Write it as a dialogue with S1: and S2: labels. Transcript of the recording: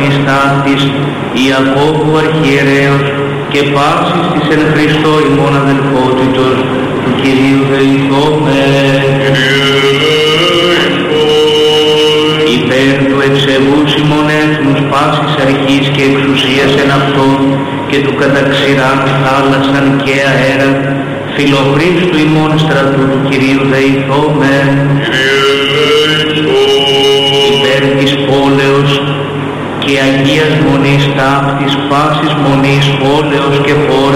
S1: ορφανής ταύτης, Ιακώβου αρχιερέως και πάσης της εν Χριστώ ημών αδελφότητος, του Κυρίου δεηθόμεν. Υπέρ του εξεβούς ημών έθνους πάσης αρχής και εξουσίας εν αυτόν και του καταξηράν θάλασσαν και αέρα, Φιλοχρήστου ημών στρατού του Κυρίου δεηθόμεν. Υπέρ της πόλεως και Αγίας Μονής ταύτης πάσης μονής πόλεως και πόλεως,